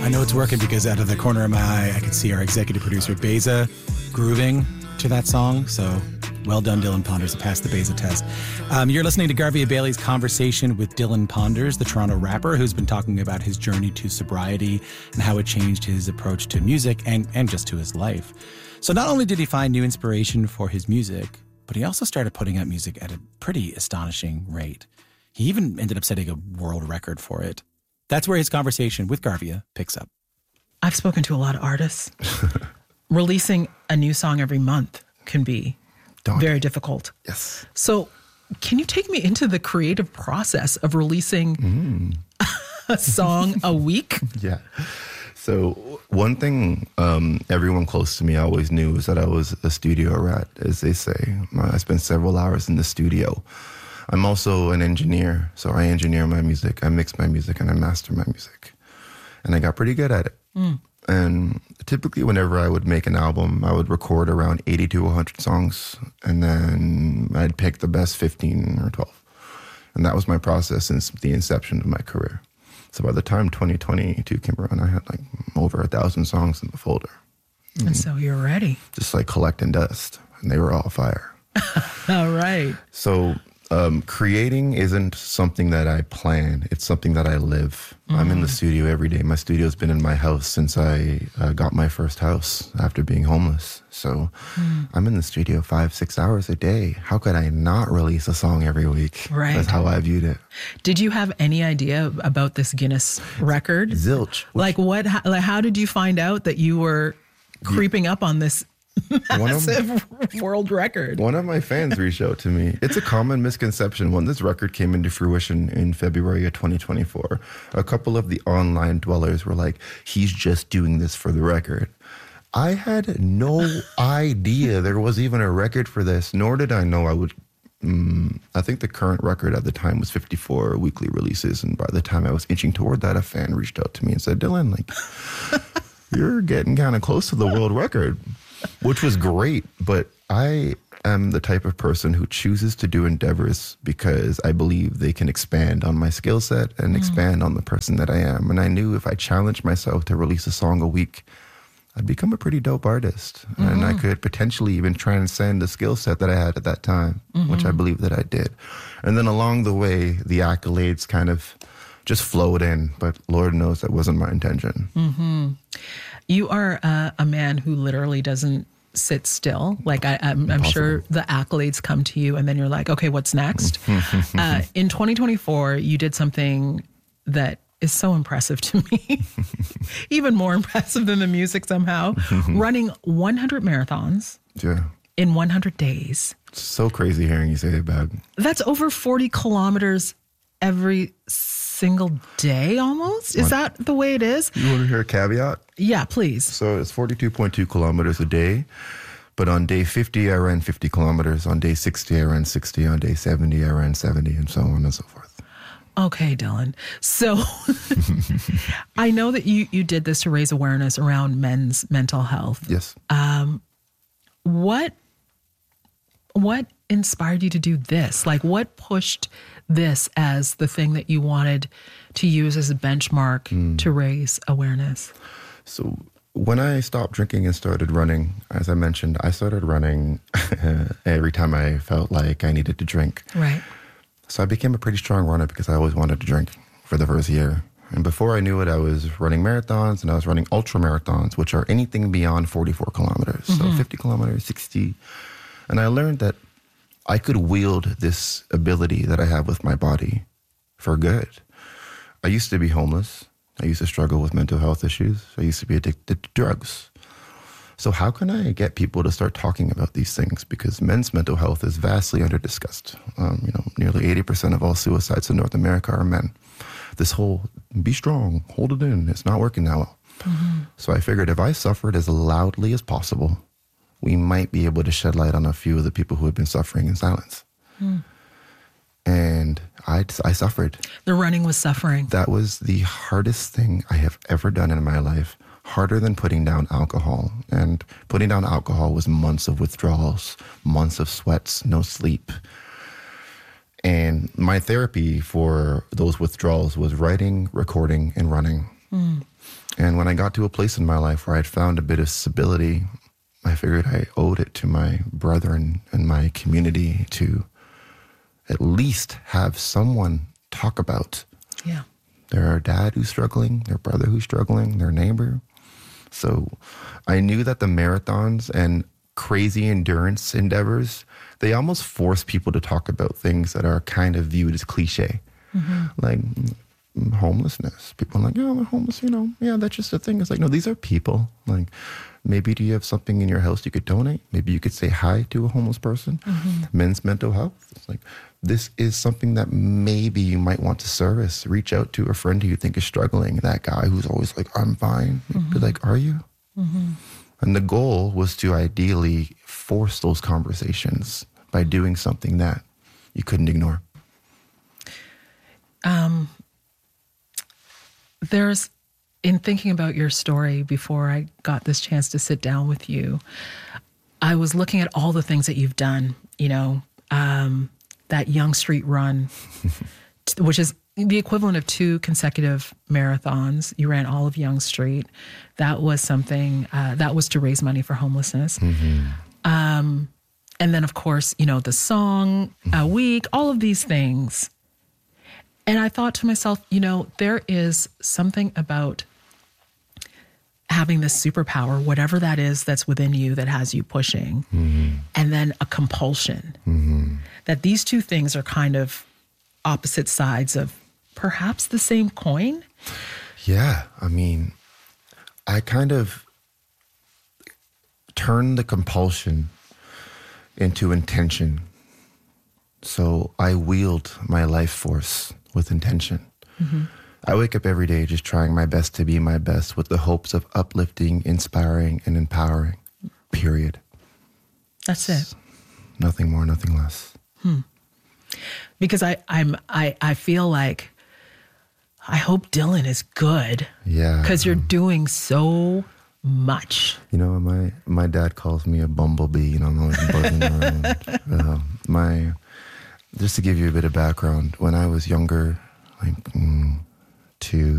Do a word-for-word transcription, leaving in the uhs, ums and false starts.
I know it's working because out of the corner of my eye, I can see our executive producer, Beza, grooving to that song. So well done, Dylan Ponders, to pass the Beza test. Um, you're listening to Garvia Bailey's conversation with Dylan Ponders, the Toronto rapper who's been talking about his journey to sobriety and how it changed his approach to music and, and just to his life. So not only did he find new inspiration for his music, but he also started putting out music at a pretty astonishing rate. He even ended up setting a world record for it. That's where his conversation with Garvia picks up. I've spoken to a lot of artists. Releasing a new song every month can be Daunting. Very difficult. Yes. So can you take me into the creative process of releasing mm. a song a week? Yeah. So one thing um, everyone close to me always knew is that I was a studio rat, as they say. I spent several hours in the studio. I'm also an engineer, so I engineer my music, I mix my music, and I master my music. And I got pretty good at it. Mm. And typically whenever I would make an album, I would record around eighty to one hundred songs, and then I'd pick the best fifteen or twelve. And that was my process since the inception of my career. So by the time twenty twenty-two came around, I had like over a thousand songs in the folder. And, and so you're ready. Just like collecting dust, and they were all fire. All right. So um, creating isn't something that I plan. It's something that I live. Mm. I'm in the studio every day. My studio's been in my house since I uh, got my first house after being homeless. So mm. I'm in the studio five, six hours a day. How could I not release a song every week? Right. That's how I viewed it. Did you have any idea about this Guinness record? Zilch. Like what, how, like how did you find out that you were creeping up on this massive of, world record? One of my fans reached out to me. It's a common misconception. When this record came into fruition in February of twenty twenty-four, a couple of the online dwellers were like, he's just doing this for the record. I had no idea there was even a record for this, nor did I know I would. Um, I think the current record at the time was fifty-four weekly releases. And by the time I was inching toward that, a fan reached out to me and said, Dylan, like, you're getting kind of close to the world record. Which was great, but I am the type of person who chooses to do endeavors because I believe they can expand on my skill set and mm. expand on the person that I am. And I knew if I challenged myself to release a song a week, I'd become a pretty dope artist. Mm-hmm. And I could potentially even transcend the skill set that I had at that time, mm-hmm. which I believe that I did. And then along the way, the accolades kind of just flowed in, but Lord knows that wasn't my intention. Mm-hmm. You are uh, a man who literally doesn't sit still. Like I, I'm, I'm sure the accolades come to you and then you're like, okay, what's next? uh, in twenty twenty-four, you did something that is so impressive to me, even more impressive than the music somehow, running one hundred marathons yeah. in one hundred days. It's so crazy hearing you say that, Bab. That's over forty kilometers every single day almost? Is what? That the way it is? You want to hear a caveat? Yeah, please. So it's forty-two point two kilometers a day. But on day fifty, I ran fifty kilometers. On day sixty, I ran sixty. On day seventy, I ran seventy, and so on and so forth. Okay, Dylan. So I know that you, you did this to raise awareness around men's mental health. Yes. Um, what what inspired you to do this? Like, what pushed this as the thing that you wanted to use as a benchmark mm. to raise awareness? So when I stopped drinking and started running, as I mentioned, I started running every time I felt like I needed to drink. Right. So I became a pretty strong runner because I always wanted to drink for the first year. And before I knew it, I was running marathons and I was running ultra marathons, which are anything beyond forty-four kilometers. Mm-hmm. So fifty kilometers, sixty. And I learned that I could wield this ability that I have with my body for good. I used to be homeless. I used to struggle with mental health issues. I used to be addicted to drugs. So how can I get people to start talking about these things? Because men's mental health is vastly under-discussed. Um, you know, nearly eighty percent of all suicides in North America are men. This whole be strong, hold it in, it's not working that well. Mm-hmm. So I figured if I suffered as loudly as possible, we might be able to shed light on a few of the people who have been suffering in silence. Mm. And I, I suffered. The running was suffering. That was the hardest thing I have ever done in my life. Harder than putting down alcohol. And putting down alcohol was months of withdrawals, months of sweats, no sleep. And my therapy for those withdrawals was writing, recording, and running. Mm. And when I got to a place in my life where I'd found a bit of stability, I figured I owed it to my brethren and my community to at least have someone talk about. Yeah. Their dad who's struggling, their brother who's struggling, their neighbor. So I knew that the marathons and crazy endurance endeavors, they almost force people to talk about things that are kind of viewed as cliche. Mm-hmm. Like homelessness. People are like, yeah, I'm homeless, you know, yeah, that's just a thing. It's like, no, these are people. Like, maybe do you have something in your house you could donate? Maybe you could say hi to a homeless person. Mm-hmm. Men's mental health. It's like, this is something that maybe you might want to service. Reach out to a friend who you think is struggling. That guy who's always like, I'm fine. Mm-hmm. Be like, are you? Mm-hmm. And the goal was to ideally force those conversations by doing something that you couldn't ignore. Um, there's, in thinking about your story before I got this chance to sit down with you, I was looking at all the things that you've done, you know, um, that Yonge Street Run, which is the equivalent of two consecutive marathons. You ran all of Yonge Street. That was something, uh, that was to raise money for homelessness. Mm-hmm. Um, and then, of course, you know, the song, a week, all of these things. And I thought to myself, you know, there is something about having this superpower, whatever that is that's within you that has you pushing, mm-hmm. and then a compulsion. Mm-hmm. That these two things are kind of opposite sides of perhaps the same coin. Yeah. I mean, I kind of turned the compulsion into intention. So I wield my life force with intention. Mm-hmm. I wake up every day just trying my best to be my best with the hopes of uplifting, inspiring, and empowering, period. That's it. Nothing more, nothing less. Hmm. Because I, I'm, I, I feel like, I hope Dylan is good. Yeah. Because you're doing so much. You know, my my dad calls me a bumblebee. You know, I'm always buzzing around. Uh, my, just to give you a bit of background, when I was younger, like mm, two,